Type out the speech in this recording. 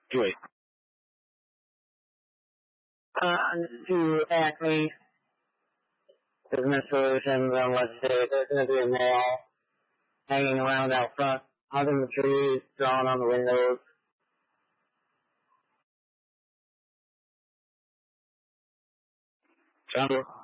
Wait. To Acme Business Solutions, let's say there's going to be a mall hanging around out front, hugging the trees, drawing on the windows. John?